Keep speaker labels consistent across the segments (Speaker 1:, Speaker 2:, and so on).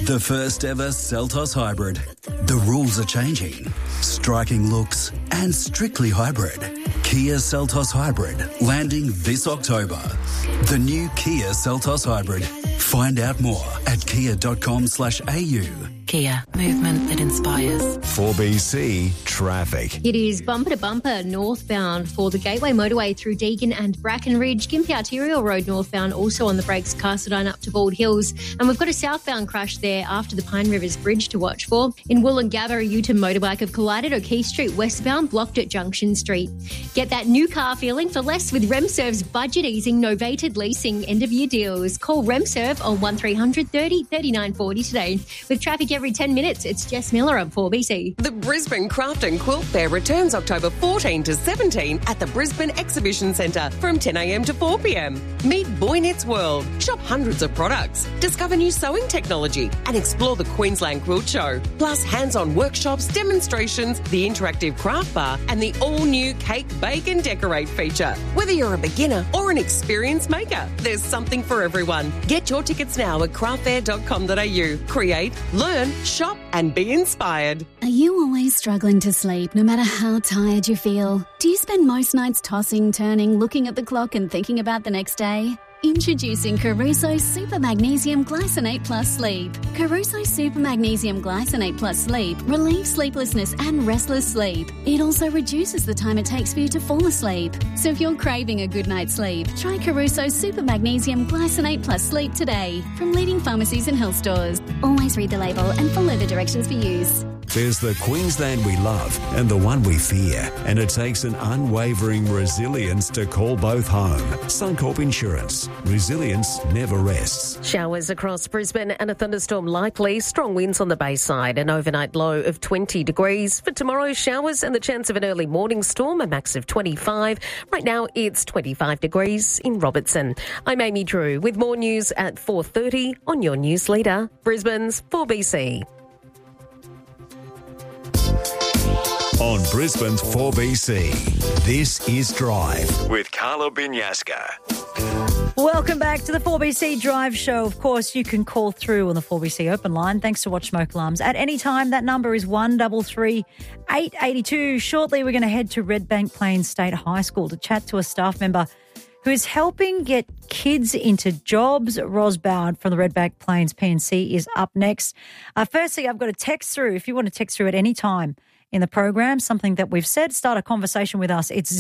Speaker 1: The first ever Seltos Hybrid. The rules are changing. Striking looks and strictly hybrid. Kia Seltos Hybrid, landing this October. The new Kia Seltos Hybrid. Find out more at kia.com/au.
Speaker 2: Kia, movement that inspires.
Speaker 3: 4BC Traffic.
Speaker 4: It is bumper to bumper northbound for the Gateway Motorway through Deakin and Brackenridge. Gympie Arterial Road northbound also on the brakes, Castledine up to Bald Hills. And we've got a southbound crash there after the Pine Rivers Bridge to watch for. In Woolloongabba, a Ute motorbike have collided. O'Keefe Street westbound blocked at Junction Street. Get that new car feeling for less with RemServe's budget easing novated leasing end of year deals. Call RemServe on 1300 30 39 40 today. With traffic every 10 minutes, it's Jess Miller on 4BC.
Speaker 5: The Brisbane Craft and Quilt Fair returns October 14 to 17 at the Brisbane Exhibition Centre from 10 a.m. to 4 p.m. Meet Boy Knits World, shop hundreds of products, discover new sewing technology and explore the Queensland Quilt Show. Plus hands-on workshops, demonstrations, the interactive craft bar and the all-new Cake, Bake and Decorate feature. Whether you're a beginner or an experienced maker, there's something for everyone. Get your tickets now at craftfair.com.au. Create, learn, shop and be inspired.
Speaker 6: Are you always struggling to sleep no matter how tired you feel? Do you spend most nights tossing, turning, looking at the clock and thinking about the next day? Introducing Caruso Super Magnesium Glycinate Plus Sleep. Caruso Super Magnesium Glycinate Plus Sleep relieves sleeplessness and restless sleep. It also reduces the time it takes for you to fall asleep. So if you're craving a good night's sleep, try Caruso Super Magnesium Glycinate Plus Sleep today from leading pharmacies and health stores. Always read the label and follow the directions for use.
Speaker 3: There's the Queensland we love and the one we fear, and it takes an unwavering resilience to call both home. Suncorp Insurance. Resilience never rests.
Speaker 7: Showers across Brisbane and a thunderstorm likely. Strong winds on the Bayside. An overnight low of 20 degrees. For tomorrow, showers and the chance of an early morning storm, a max of 25. Right now, it's 25 degrees in Robertson. I'm Amy Drew with more news at 4:30 on your news leader, Brisbane's 4BC.
Speaker 3: On Brisbane's 4BC, this is Drive with Carla Binyaska.
Speaker 8: Welcome back to the 4BC Drive Show. Of course, you can call through on the 4BC open line thanks to Watch Smoke Alarms. At any time, that number is 133 882. Shortly, we're going to head to Redbank Plains State High School to chat to a staff member who is helping get kids into jobs. Ros Bowd from the Redbank Plains PNC is up next. Firstly, I've got a text through. If you want to text through at any time in the program, something that we've said, start a conversation with us. It's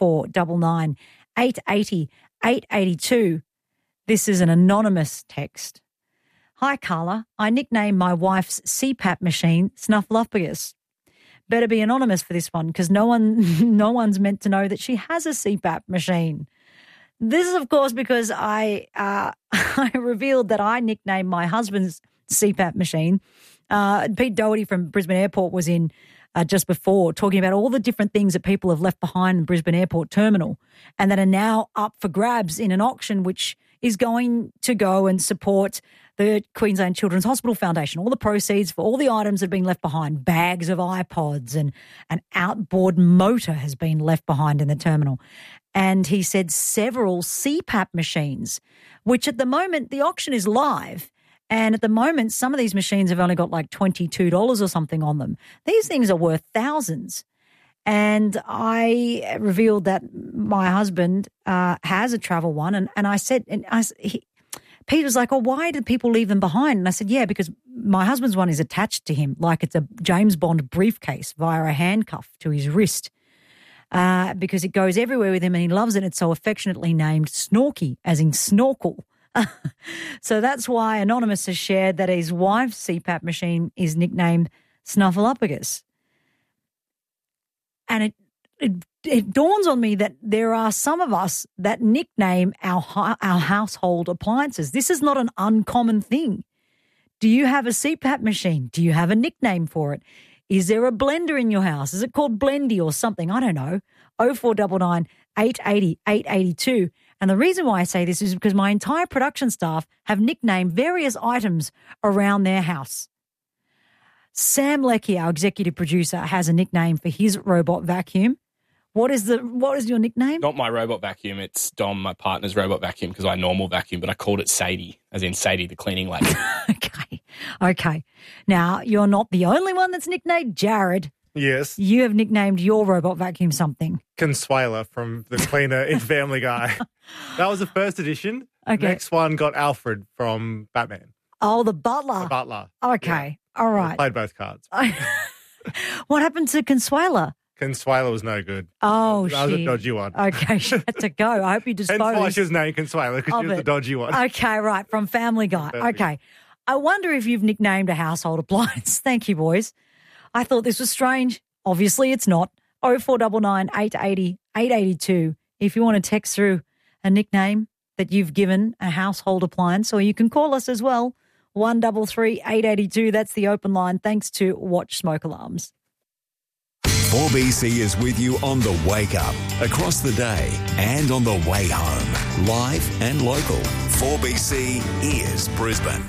Speaker 8: 0499 880 882. This is an anonymous text. Hi, Carla. I nicknamed my wife's CPAP machine Snuffleupagus. Better be anonymous for this one because no one's meant to know that she has a CPAP machine. This is, of course, because I revealed that I nicknamed my husband's CPAP machine. Pete Doherty from Brisbane Airport was in just before talking about all the different things that people have left behind in the Brisbane Airport terminal and that are now up for grabs in an auction which is going to go and support the Queensland Children's Hospital Foundation. All the proceeds for all the items that have been left behind, bags of iPods and an outboard motor has been left behind in the terminal. And he said several CPAP machines, which at the moment the auction is live. And at the moment, some of these machines have only got like $22 or something on them. These things are worth thousands. And I revealed that my husband has a travel one. And I said, Pete was like, oh, why did people leave them behind? And I said, yeah, because my husband's one is attached to him like it's a James Bond briefcase via a handcuff to his wrist because it goes everywhere with him and he loves it. It's so affectionately named Snorky, as in snorkel. So that's why Anonymous has shared that his wife's CPAP machine is nicknamed Snuffleupagus. And it dawns on me that there are some of us that nickname our household appliances. This is not an uncommon thing. Do you have a CPAP machine? Do you have a nickname for it? Is there a blender in your house? Is it called Blendy or something? I don't know. 0499 880 882. And the reason why I say this is because my entire production staff have nicknamed various items around their house. Sam Leckie, our executive producer, has a nickname for his robot vacuum. What is your nickname?
Speaker 9: Not my robot vacuum. It's Dom, my partner's robot vacuum, because I normal vacuum, but I called it Sadie, as in Sadie the cleaning lady.
Speaker 8: Okay. Okay. Now, you're not the only one that's nicknamed Jared.
Speaker 10: Yes.
Speaker 8: You have nicknamed your robot vacuum something.
Speaker 10: Consuela from the cleaner in Family Guy. That was the first edition.
Speaker 8: Okay.
Speaker 10: Next one got Alfred from Batman.
Speaker 8: Oh, the butler.
Speaker 10: The butler.
Speaker 8: Okay.
Speaker 10: Yeah.
Speaker 8: All right.
Speaker 10: I played both cards.
Speaker 8: What happened to Consuela?
Speaker 10: Consuela was no good.
Speaker 8: Oh,
Speaker 10: that was a dodgy one.
Speaker 8: Okay, she had to go. I hope you disposed.
Speaker 10: Hence why she was named Consuela, because she was the dodgy one.
Speaker 8: Okay, right, from Family Guy. Okay. I wonder if you've nicknamed a household appliance. Thank you, boys. I thought this was strange. Obviously, it's not. 0499 880 882 if you want to text through a nickname that you've given a household appliance, or you can call us as well. 133 882. That's the open line. Thanks to Watch Smoke Alarms.
Speaker 3: 4BC is with you on the wake up, across the day and on the way home. Live and local. 4BC is Brisbane.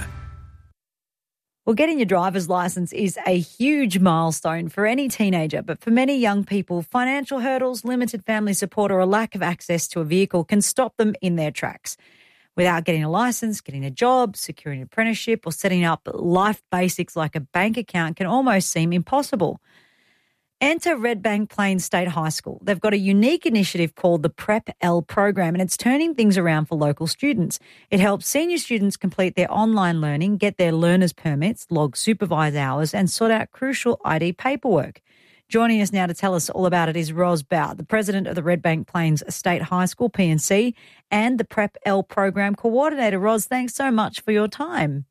Speaker 8: Well, getting your driver's license is a huge milestone for any teenager, but for many young people, financial hurdles, limited family support or a lack of access to a vehicle can stop them in their tracks. Without getting a license, getting a job, securing an apprenticeship or setting up life basics like a bank account can almost seem impossible. Enter Redbank Plains State High School. They've got a unique initiative called the Prep L program, and it's turning things around for local students. It helps senior students complete their online learning, get their learner's permits, log supervised hours, and sort out crucial ID paperwork. Joining us now to tell us all about it is Ros Bout, the president of the Redbank Plains State High School, PNC, and the Prep L program coordinator. Ros, thanks so much for your time.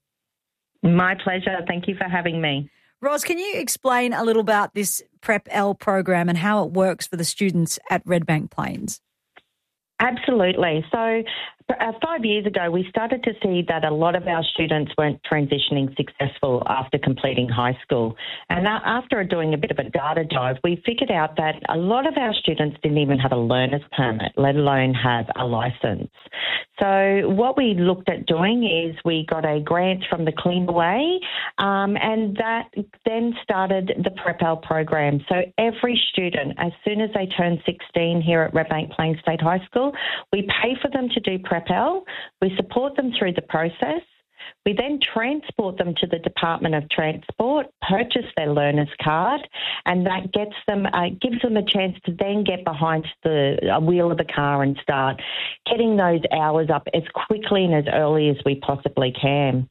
Speaker 11: My pleasure. Thank you for having me.
Speaker 8: Ros, can you explain a little about this Prep L program and how it works for the students at Redbank Plains?
Speaker 11: Absolutely. So 5 years ago, we started to see that a lot of our students weren't transitioning successful after completing high school. And after doing a bit of a data dive, we figured out that a lot of our students didn't even have a learner's permit, let alone have a license. So what we looked at doing is we got a grant from the Clean Away, and that then started the Prep L program. So every student, as soon as they turn 16 here at Redbank Plains State High School, we pay for them to do Prep L. We support them through the process. We then transport them to the Department of Transport, purchase their learner's card, and that gives them a chance to then get behind the wheel of the car and start getting those hours up as quickly and as early as we possibly can.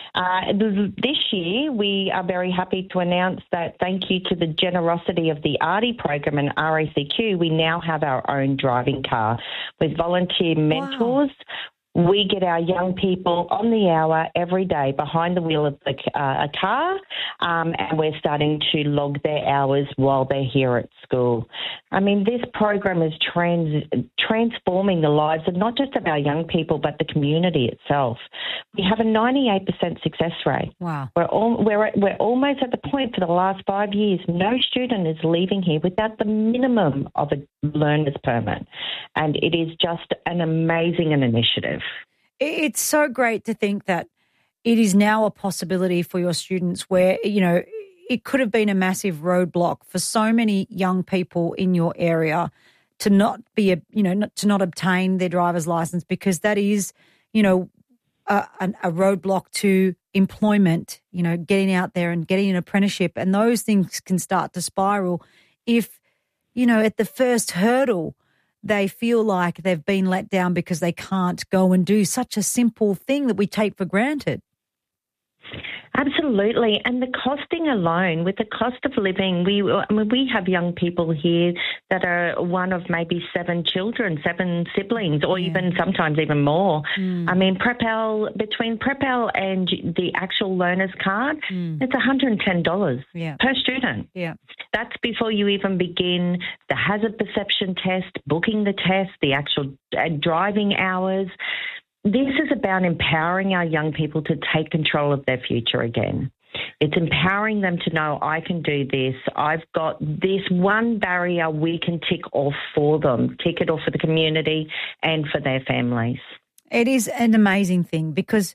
Speaker 11: This year, we are very happy to announce that thank you to the generosity of the ARDI program and RACQ, we now have our own driving car with volunteer mentors. Wow. We get our young people on the hour every day behind the wheel of a car, and we're starting to log their hours while they're here at school. I mean, this program is transforming the lives of not just of our young people, but the community itself. We have a 98% success rate.
Speaker 8: Wow.
Speaker 11: We're almost at the point for the last 5 years, no student is leaving here without the minimum of a learner's permit. And it is just an amazing initiative.
Speaker 8: It's so great to think that it is now a possibility for your students where, you know, it could have been a massive roadblock for so many young people in your area to not be, to not obtain their driver's license, because that is, a roadblock to employment, getting out there and getting an apprenticeship. And those things can start to spiral if, at the first hurdle, they feel like they've been let down because they can't go and do such a simple thing that we take for granted.
Speaker 11: Absolutely. And the costing alone, with the cost of living, we have young people here that are one of maybe 7 siblings, or even sometimes even more. I mean, between Prep L and the actual learner's card, it's $110 per student.
Speaker 8: Yeah.
Speaker 11: That's before you even begin the hazard perception test, booking the test, the actual driving hours. This is about empowering our young people to take control of their future again. It's empowering them to know, I can do this. I've got this one barrier we can tick off for them, tick it off for the community and for their families.
Speaker 8: It is an amazing thing because,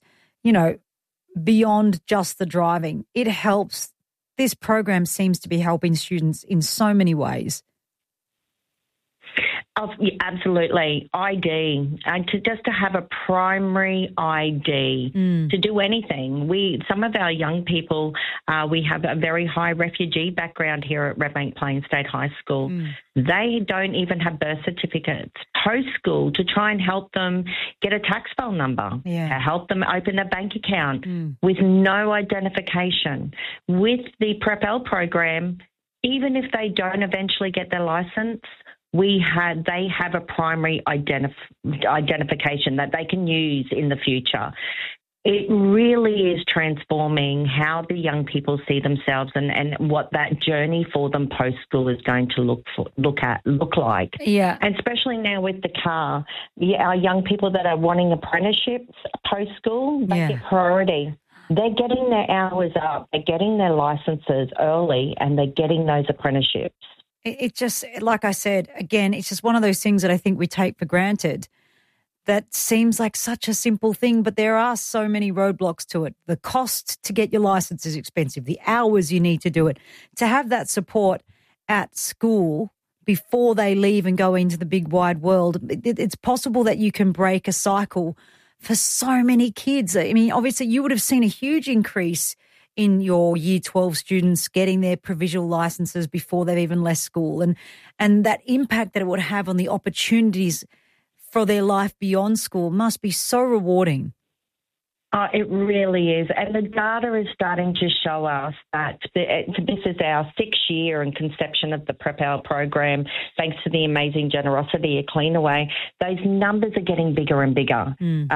Speaker 8: beyond just the driving, it helps. This program seems to be helping students in so many ways.
Speaker 11: Yeah, absolutely. ID. And to have a primary ID to do anything. Some of our young people, we have a very high refugee background here at Redbank Plains State High School. They don't even have birth certificates post-school to try and help them get a tax file number, to help them open a bank account with no identification. With the PrepL program, even if they don't eventually get their licence, they have a primary identification that they can use in the future. It really is transforming how the young people see themselves and what that journey for them post-school is going to look like.
Speaker 8: Yeah.
Speaker 11: And especially now with the car, our young people that are wanting apprenticeships post-school, they get priority. They're getting their hours up, they're getting their licenses early, and they're getting those apprenticeships.
Speaker 8: It just, like I said, again, it's just one of those things that I think we take for granted. That seems like such a simple thing, but there are so many roadblocks to it. The cost to get your license is expensive. The hours you need to do it. To have that support at school before they leave and go into the big wide world, it's possible that you can break a cycle for so many kids. I mean, obviously you would have seen a huge increase in your Year 12 students getting their provisional licenses before they've even left school, and that impact that it would have on the opportunities for their life beyond school must be so rewarding.
Speaker 11: It really is. And the data is starting to show us that this is our 6th year in conception of the PrepL program, thanks to the amazing generosity of Cleanaway. Those numbers are getting bigger and bigger.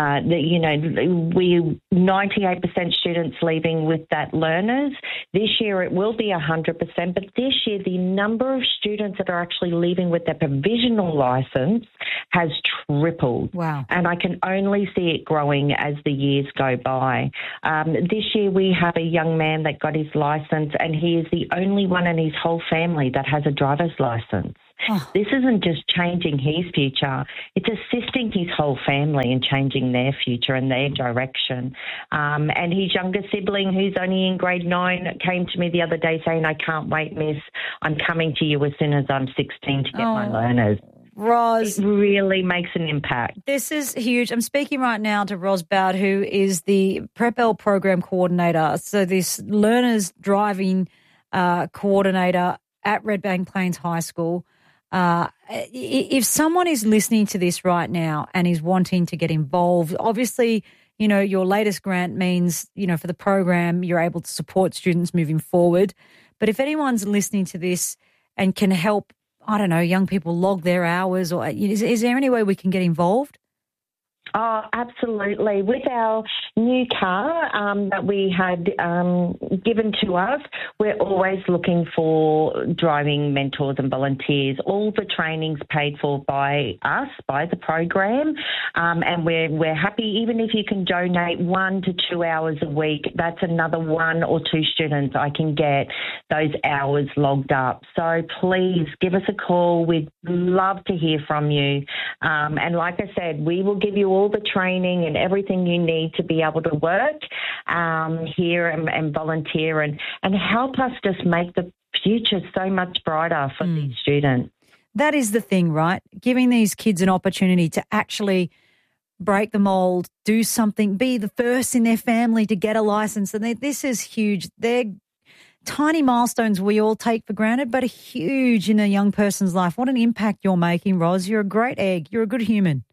Speaker 11: We 98% students leaving with that learners. This year it will be 100%, but this year the number of students that are actually leaving with their provisional licence has tripled.
Speaker 8: Wow.
Speaker 11: And I can only see it growing as the years go by. This year we have a young man that got his licence, and he is the only one in his whole family that has a driver's licence. This isn't just changing his future, it's assisting his whole family in changing their future and their direction. And his younger sibling, who's only in grade 9, came to me the other day saying, "I can't wait, miss. I'm coming to you as soon as I'm 16 to get my learners."
Speaker 8: Roz,
Speaker 11: it really makes an impact.
Speaker 8: This is huge. I'm speaking right now to Roz Bowd, who is the PrepL program coordinator. So this learners driving coordinator at Redbank Plains High School. If someone is listening to this right now and is wanting to get involved, obviously, your latest grant means, for the program, you're able to support students moving forward. But if anyone's listening to this and can help, I don't know, young people log their hours, or is there any way we can get involved?
Speaker 11: Oh, absolutely. With our new car that we had given to us, we're always looking for driving mentors and volunteers. All the training's paid for by us, by the program, and we're happy. Even if you can donate 1 to 2 hours a week, that's another 1 or 2 students I can get those hours logged up. So please give us a call. We'd love to hear from you. And like I said, we will give you all the training and everything you need to be able to work here and volunteer and help us just make the future so much brighter for these students.
Speaker 8: That is the thing, right? Giving these kids an opportunity to actually break the mold, do something, be the first in their family to get a license. And this is huge. They're tiny milestones we all take for granted, but are huge in a young person's life. What an impact you're making, Roz. You're a great egg. You're a good human.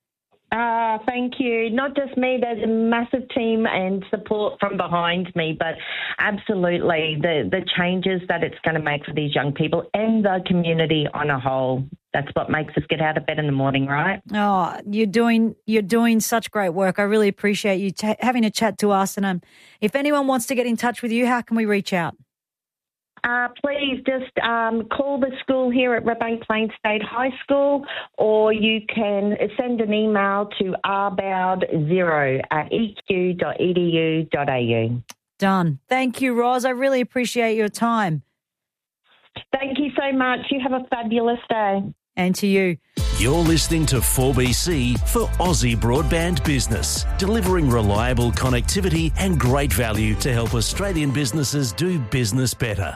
Speaker 11: Thank you. Not just me, there's a massive team and support from behind me, but absolutely the changes that it's going to make for these young people and the community on a whole. That's what makes us get out of bed in the morning, right?
Speaker 8: Oh, you're doing such great work. I really appreciate you having a chat to us. And if anyone wants to get in touch with you, how can we reach out?
Speaker 11: Please just call the school here at Redbank Plains State High School, or you can send an email to rboud0@eq.edu.au.
Speaker 8: Done. Thank you, Roz. I really appreciate your time.
Speaker 11: Thank you so much. You have a fabulous day.
Speaker 8: And to you.
Speaker 12: You're listening to 4BC for Aussie Broadband Business, delivering reliable connectivity and great value to help Australian businesses do business better.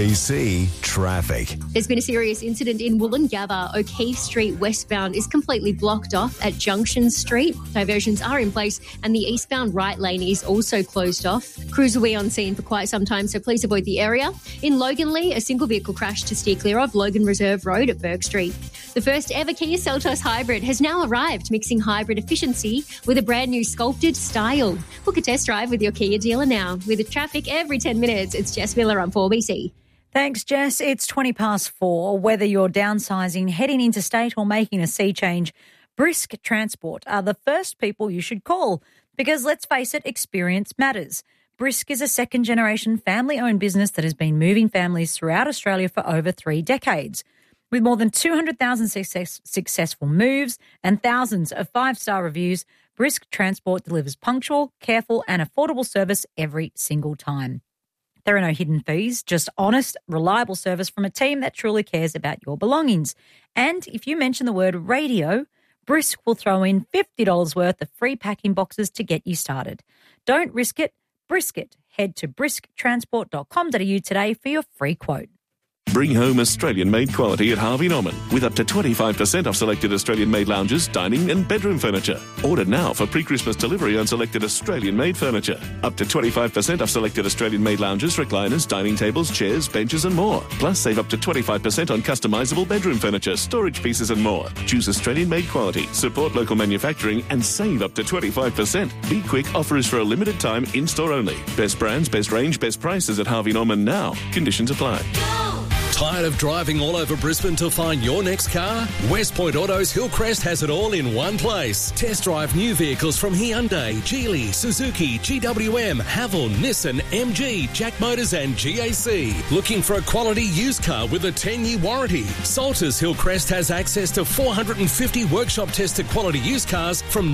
Speaker 3: 4BC Traffic.
Speaker 4: There's been a serious incident in Woolloongabba. O'Keefe Street westbound is completely blocked off at Junction Street. Diversions are in place and the eastbound right lane is also closed off. Crews will be on scene for quite some time, so please avoid the area. In Loganley, a single vehicle crash to steer clear of Logan Reserve Road at Burke Street. The first ever Kia Seltos Hybrid has now arrived, mixing hybrid efficiency with a brand new sculpted style. Book a test drive with your Kia dealer now. With traffic every 10 minutes, it's Jess Miller on 4BC.
Speaker 8: Thanks, Jess. It's 4:20. Whether you're downsizing, heading interstate or making a sea change, Brisk Transport are the first people you should call because, let's face it, experience matters. Brisk is a second-generation family-owned business that has been moving families throughout Australia for over 3 decades. With more than 200,000 successful moves and thousands of 5-star reviews, Brisk Transport delivers punctual, careful and affordable service every single time. There are no hidden fees, just honest, reliable service from a team that truly cares about your belongings. And if you mention the word radio, Brisk will throw in $50 worth of free packing boxes to get you started. Don't risk it, brisk it. Head to brisktransport.com.au today for your free quote.
Speaker 13: Bring home Australian-made quality at Harvey Norman with up to 25% off selected Australian-made lounges, dining and bedroom furniture. Order now for pre-Christmas delivery on selected Australian-made furniture. Up to 25% off selected Australian-made lounges, recliners, dining tables, chairs, benches and more. Plus, save up to 25% on customisable bedroom furniture, storage pieces and more. Choose Australian-made quality, support local manufacturing and save up to 25%. Be quick, offer is for a limited time, in-store only. Best brands, best range, best prices at Harvey Norman now. Conditions apply.
Speaker 14: Tired of driving all over Brisbane to find your next car? West Point Autos Hillcrest has it all in one place. Test drive new vehicles from Hyundai, Geely, Suzuki, GWM, Haval, Nissan, MG, Jack Motors and GAC. Looking for a quality used car with a 10-year warranty? Salters Hillcrest has access to 450 workshop-tested quality used cars from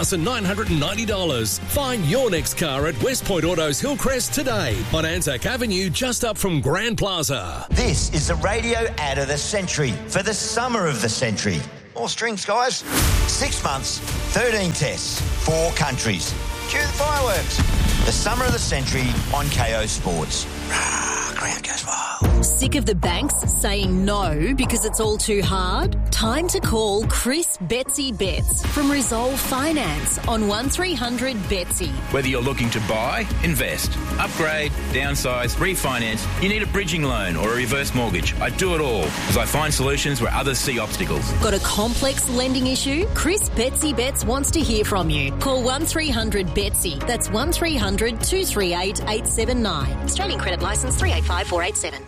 Speaker 14: $9,990. Find your next car at West Point Autos Hillcrest today on Anzac Avenue, just up from Grand Plaza.
Speaker 15: This is the radio ad of the century for the summer of the century. More strings, guys. 6 months, 13 tests, 4 countries. Cue the fireworks. The summer of the century on KO Sports. Crowd goes wild.
Speaker 16: Sick of the banks saying no because it's all too hard? Time to call Chris Betsy Betts from Resolve Finance on 1300 Betsy.
Speaker 17: Whether you're looking to buy, invest, upgrade, downsize, refinance, you need a bridging loan or a reverse mortgage. I do it all because I find solutions where others see obstacles.
Speaker 16: Got a complex lending issue? Chris Betsy Betts wants to hear from you. Call 1300 Betsy. That's 1300 238 879. Australian Credit Licence 385487.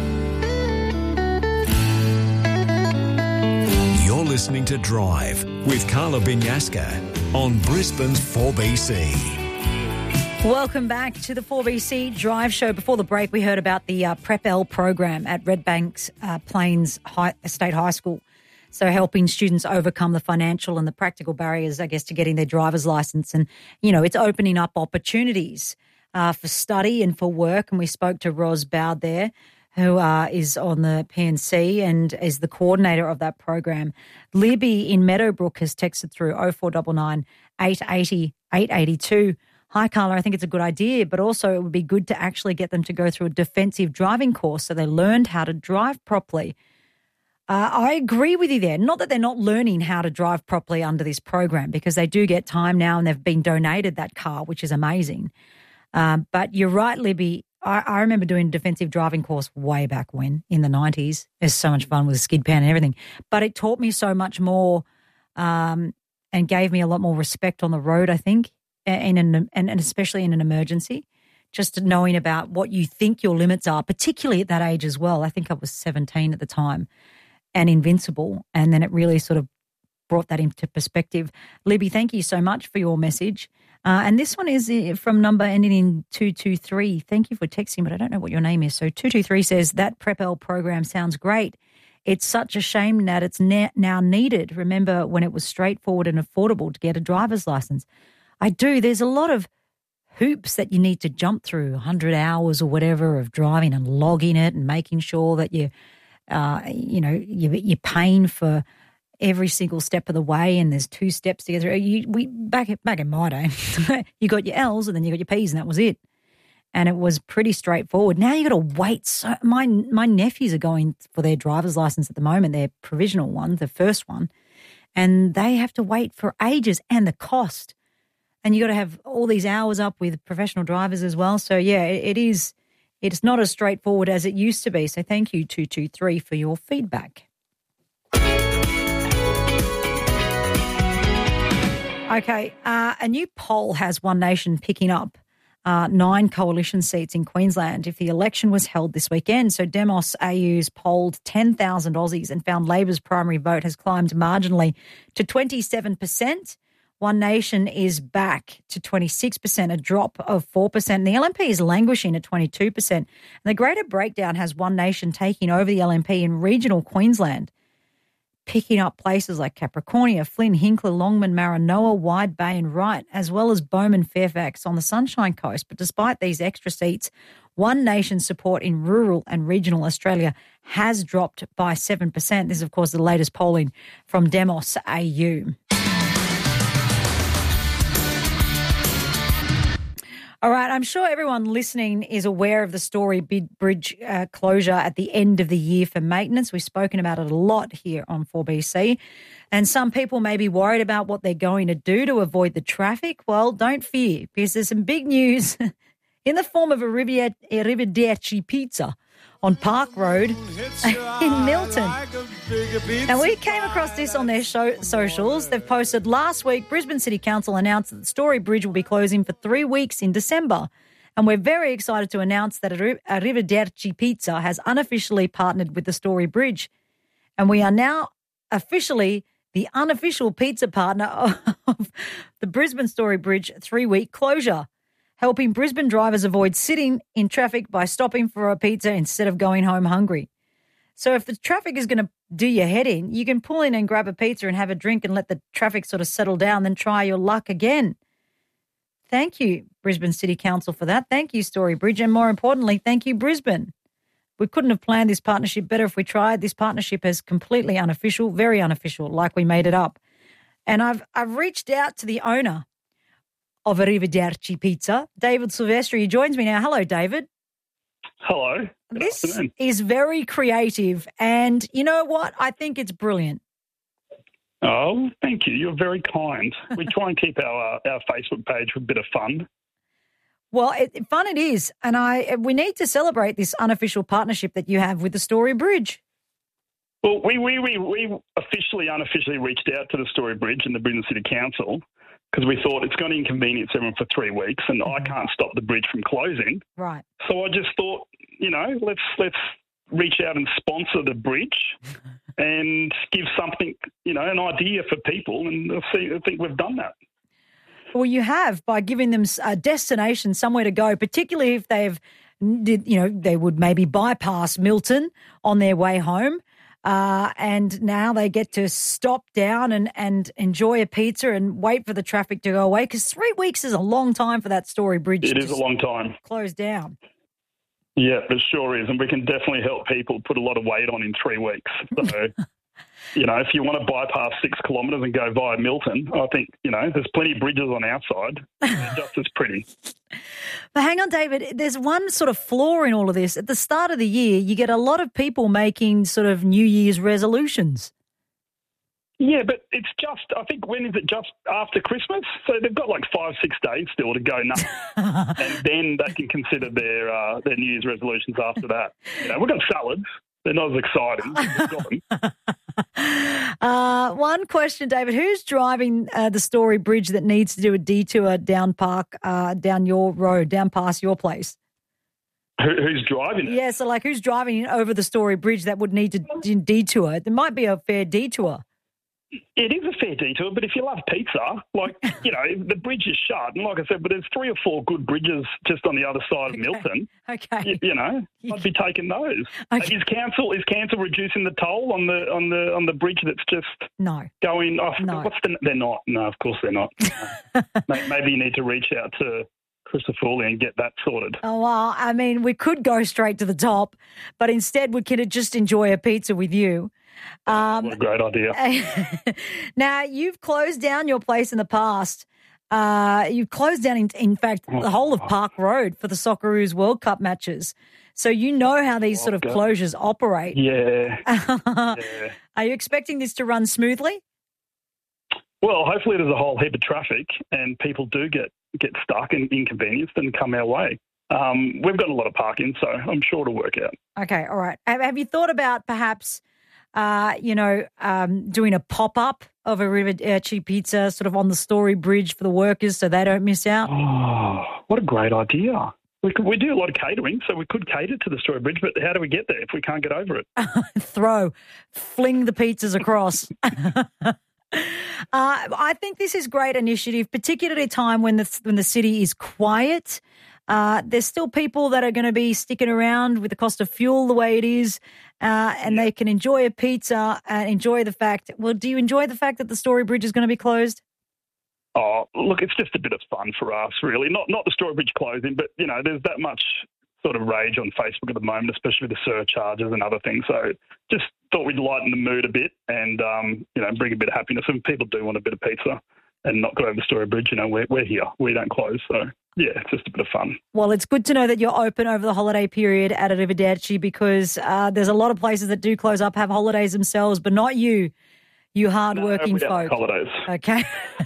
Speaker 3: You're listening to Drive with Carla Binyaska on Brisbane's 4BC.
Speaker 8: Welcome back to the 4BC Drive Show. Before the break, we heard about the Prep L program at Redbanks Plains State High School. So helping students overcome the financial and the practical barriers, I guess, to getting their driver's license. And, you know, it's opening up opportunities for study and for work. And we spoke to Ros Bowd there, who is on the PNC and is the coordinator of that program. Libby in Meadowbrook has texted through 0499 880 882. Hi, Carla, I think it's a good idea, but also it would be good to actually get them to go through a defensive driving course so they learned how to drive properly. I agree with you there. Not that they're not learning how to drive properly under this program, because they do get time now and they've been donated that car, which is amazing. But you're right, Libby. I remember doing a defensive driving course way back when, in the 90s. It was so much fun with a skid pan and everything. But it taught me so much more and gave me a lot more respect on the road, I think, and especially in an emergency. Just knowing about what you think your limits are, particularly at that age as well. I think I was 17 at the time and invincible. And then it really sort of brought that into perspective. Libby, thank you so much for your message. And this one is from number ending in 223. Thank you for texting, but I don't know what your name is. So 223 says, that Prep L program sounds great. It's such a shame that it's now needed. Remember when it was straightforward and affordable to get a driver's license? I do. There's a lot of hoops that you need to jump through, 100 hours or whatever of driving and logging it and making sure that you're paying for every single step of the way, and there's 2 steps to get through. Back in my day, you got your L's and then you got your P's, and that was it. And it was pretty straightforward. Now you got to wait. So my nephews are going for their driver's license at the moment, their provisional one, the first one, and they have to wait for ages, and the cost. And you got to have all these hours up with professional drivers as well. So yeah, it's not as straightforward as it used to be. So thank you 223 for your feedback. Okay, a new poll has One Nation picking up 9 coalition seats in Queensland if the election was held this weekend. So Demos AU's polled 10,000 Aussies and found Labor's primary vote has climbed marginally to 27%. One Nation is back to 26%, a drop of 4%. And the LNP is languishing at 22%. And the Greater Breakdown has One Nation taking over the LNP in regional Queensland, picking up places like Capricornia, Flynn, Hinkler, Longman, Maranoa, Wide Bay and Wright, as well as Bowman, Fairfax on the Sunshine Coast. But despite these extra seats, One Nation support in rural and regional Australia has dropped by 7%. This is, of course, the latest polling from Demos AU. All right, I'm sure everyone listening is aware of the Story Bridge closure at the end of the year for maintenance. We've spoken about it a lot here on 4BC. And some people may be worried about what they're going to do to avoid the traffic. Well, don't fear, because there's some big news in the form of a Arrivederci pizza on Park Road in Milton. Now, we came across this on their socials. They've posted last week, Brisbane City Council announced that the Story Bridge will be closing for 3 weeks in December. And we're very excited to announce that Arrivederci Pizza has unofficially partnered with the Story Bridge. And we are now officially the unofficial pizza partner of the Brisbane Story Bridge 3-week closure, helping Brisbane drivers avoid sitting in traffic by stopping for a pizza instead of going home hungry. So if the traffic is going to do your head in, you can pull in and grab a pizza and have a drink and let the traffic sort of settle down, then try your luck again. Thank you, Brisbane City Council, for that. Thank you, Story Bridge. And more importantly, thank you, Brisbane. We couldn't have planned this partnership better if we tried. This partnership is completely unofficial, very unofficial, like we made it up. And I've reached out to the owner of Arrivederci Pizza, David Silvestri. He joins me now. Hello, David.
Speaker 18: Hello.
Speaker 8: This is very creative, and you know what? I think it's brilliant.
Speaker 18: Oh, thank you. You're very kind. We try and keep our Facebook page with a bit of fun.
Speaker 8: Well, fun it is, and we need to celebrate this unofficial partnership that you have with the Story Bridge.
Speaker 18: Well, we unofficially reached out to the Story Bridge and the Brisbane City Council, because we thought it's going to inconvenience everyone for 3 weeks, and I can't stop the bridge from closing.
Speaker 8: Right.
Speaker 18: So I just thought, let's reach out and sponsor the bridge and give something, an idea for people, and I think we've done that.
Speaker 8: Well, you have, by giving them a destination, somewhere to go, particularly if they would maybe bypass Milton on their way home. And now they get to stop down and enjoy a pizza and wait for the traffic to go away, because 3 weeks is a long time for that Story Bridge.
Speaker 18: It is a long time.
Speaker 8: Close down.
Speaker 18: Yeah, it sure is. And we can definitely help people put a lot of weight on in 3 weeks. So, if you want to bypass 6 kilometres and go via Milton, I think, there's plenty of bridges on our side. They're just as pretty.
Speaker 8: But hang on, David, there's one sort of flaw in all of this. At the start of the year, you get a lot of people making sort of New Year's resolutions.
Speaker 18: Yeah, but it's I think, when is it, just after Christmas? So they've got like 5-6 days still to go nuts. And then they can consider their New Year's resolutions after that. We've got salads. They're not as exciting. We've got them.
Speaker 8: One question, David. Who's driving the Story Bridge that needs to do a detour down your road, down past your place?
Speaker 18: Who's driving it?
Speaker 8: Yeah, so who's driving over the Story Bridge that would need to detour? There might be a fair detour.
Speaker 18: It is a fair detour, but if you love pizza, the bridge is shut. And like I said, but there's 3 or 4 good bridges just on the other side of Milton.
Speaker 8: Okay.
Speaker 18: I'd be taking those.
Speaker 8: Okay.
Speaker 18: Is council reducing the toll on the bridge that's just going off?
Speaker 8: No.
Speaker 18: They're not. No, of course they're not. Maybe you need to reach out to Christopher Foley and get that sorted.
Speaker 8: Oh, well, I mean, we could go straight to the top, but instead we could just enjoy a pizza with you.
Speaker 18: What a great idea.
Speaker 8: Now, you've closed down your place in the past. You've closed down, in fact, the whole of Park Road for the Socceroos World Cup matches. So you know how these sort of closures operate.
Speaker 18: Yeah.
Speaker 8: Are you expecting this to run smoothly?
Speaker 18: Well, hopefully there's a whole heap of traffic and people do get stuck and inconvenienced and come our way. We've got a lot of parking, so I'm sure it'll work out.
Speaker 8: Okay, all right. Have you thought about perhaps, doing a pop-up of a Arrivederci pizza sort of on the Story Bridge for the workers so they don't miss out?
Speaker 18: Oh, what a great idea. We do a lot of catering, so we could cater to the Story Bridge, but how do we get there if we can't get over it?
Speaker 8: Fling the pizzas across. I think this is a great initiative, particularly at a time when the city is quiet. There's still people that are going to be sticking around with the cost of fuel the way it is, and they can enjoy a pizza and enjoy the fact. Well, do you enjoy the fact that the Story Bridge is going to be closed?
Speaker 18: Oh, look, it's just a bit of fun for us, really. Not the Story Bridge closing, but, there's that much sort of rage on Facebook at the moment, especially with the surcharges and other things. So just thought we'd lighten the mood a bit and, bring a bit of happiness. And people do want a bit of pizza and not go over the Story Bridge. We're here. We don't close. So, yeah, it's just a bit of fun.
Speaker 8: Well, it's good to know that you're open over the holiday period at Arrivederci because there's a lot of places that do close up, have holidays themselves, but not you. You hard-working folk.
Speaker 18: Holidays.
Speaker 8: Okay.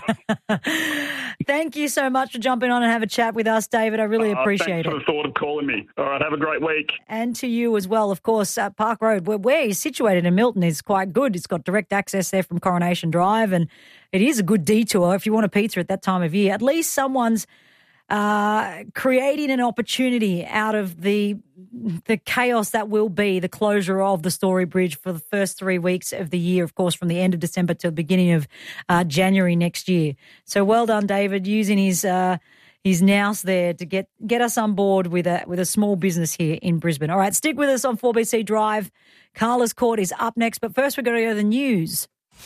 Speaker 8: Thank you so much for jumping on and have a chat with us, David. I really appreciate it.
Speaker 18: Thanks for the thought of calling me. All right, have a great week.
Speaker 8: And to you as well, of course. Park Road, where he's situated in Milton, is quite good. It's got direct access there from Coronation Drive, and it is a good detour if you want a pizza at that time of year. At least someone's creating an opportunity out of the chaos that will be the closure of the Story Bridge for the first 3 weeks of the year, of course, from the end of December to the beginning of January next year. So well done, David, using his nous there to get us on board with a small business here in Brisbane. All right, stick with us on 4BC Drive. Carla's Court is up next, but first we're going to go to the news.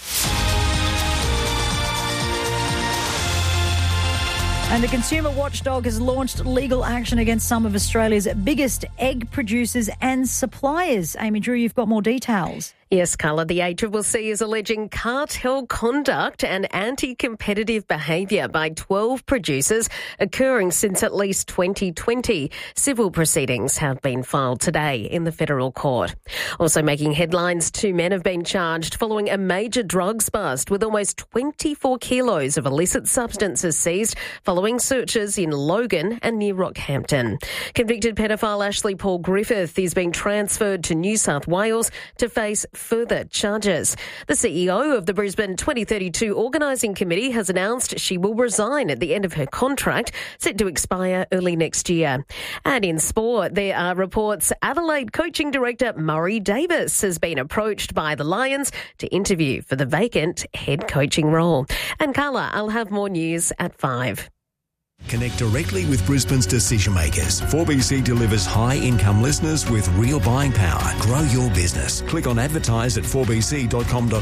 Speaker 8: And the Consumer Watchdog has launched legal action against some of Australia's biggest egg producers and suppliers. Amy Drew, you've got more details.
Speaker 7: Yes, Carla, the ACCC is alleging cartel conduct and anti-competitive behaviour by 12 producers occurring since at least 2020. Civil proceedings have been filed today in the federal court. Also making headlines, 2 men have been charged following a major drugs bust with almost 24 kilos of illicit substances seized following searches in Logan and near Rockhampton. Convicted pedophile Ashley Paul Griffith is being transferred to New South Wales to face further charges. The CEO of the Brisbane 2032 Organising Committee has announced she will resign at the end of her contract, set to expire early next year. And in sport, there are reports Adelaide coaching director Murray Davis has been approached by the Lions to interview for the vacant head coaching role. And Carla, I'll have more news at 5.
Speaker 3: Connect directly with Brisbane's decision makers. 4BC delivers high-income listeners with real buying power. Grow your business. Click on advertise at 4bc.com.au.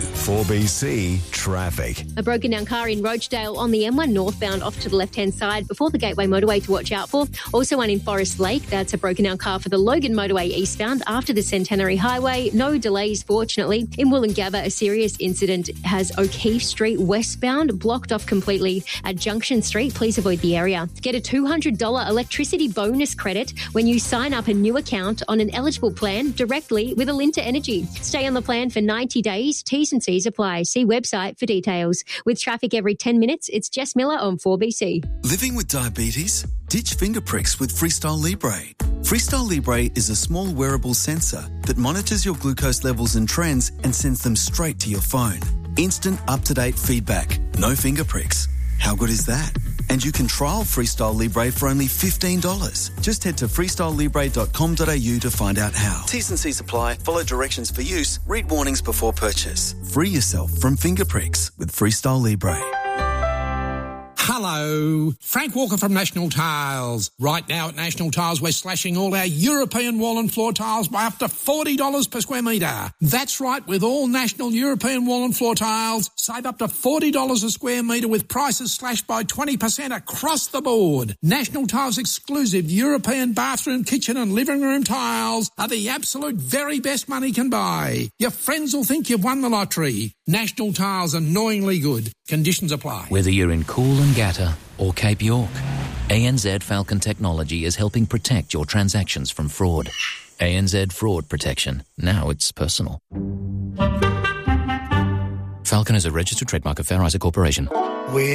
Speaker 3: 4BC Traffic.
Speaker 4: A broken down car in Roachdale on the M1 northbound off to the left-hand side before the Gateway motorway to watch out for. Also one in Forest Lake. That's a broken down car for the Logan motorway eastbound after the Centenary Highway. No delays, fortunately. In Wollongabba, a serious incident has O'Keefe Street westbound blocked off completely at Junction Street. Please avoid the area. Get a $200 electricity bonus credit when you sign up a new account on an eligible plan directly with Alinta Energy. Stay on the plan for 90 days. T's and C's apply. See website for details. With traffic every 10 minutes, it's Jess Miller on 4BC.
Speaker 1: Living with diabetes? Ditch finger pricks with Freestyle Libre. Freestyle Libre is a small wearable sensor that monitors your glucose levels and trends and sends them straight to your phone. Instant up-to-date feedback. No finger pricks. How good is that? And you can trial Freestyle Libre for only $15. Just head to freestylelibre.com.au to find out how. T's and C's apply. Follow directions for use. Read warnings before purchase. Free yourself from finger pricks with Freestyle Libre.
Speaker 19: Hello. Hello, Frank Walker from National Tiles. Right now at National Tiles, we're slashing all our European wall and floor tiles by up to $40 per square metre. That's right, with all National European wall and floor tiles, save up to $40 a square metre with prices slashed by 20% across the board. National Tiles exclusive European bathroom, kitchen and living room tiles are the absolute very best money can buy. Your friends will think you've won the lottery. National Tiles, annoyingly good. Conditions apply.
Speaker 20: Whether you're in Coolangatta or Cape York, ANZ Falcon Technology is helping protect your transactions from fraud. ANZ Fraud Protection. Now it's personal. Falcon is a registered trademark of Fair Isaac Corporation.